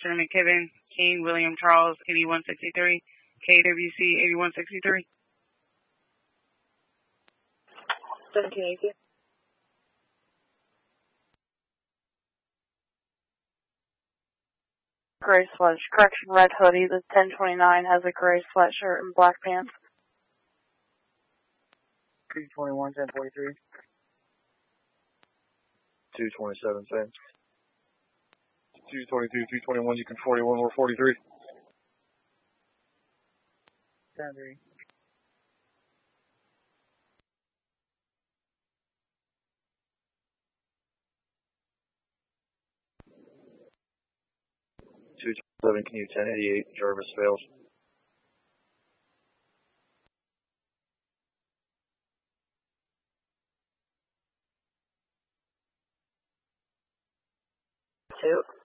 Foxtrot McKibben, King William Charles 8163, KWC 8163. 1780. Gray sweatshirt. Correction, red hoodie. The 1029 has a gray sweatshirt and black pants. 321, 1043. 227, same. 222, 321, you can 41, we're 43. 10-3. 227, can you 1088, Jarvis fails. 2.